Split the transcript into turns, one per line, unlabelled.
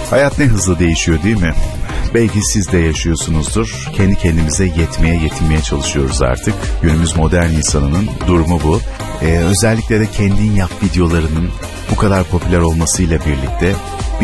Hayat ne hızlı değişiyor değil mi? Belki siz de yaşıyorsunuzdur. Kendi kendimize yetinmeye çalışıyoruz artık. Günümüz modern insanının durumu bu. Özellikle de kendin yap videolarının bu kadar popüler olmasıyla birlikte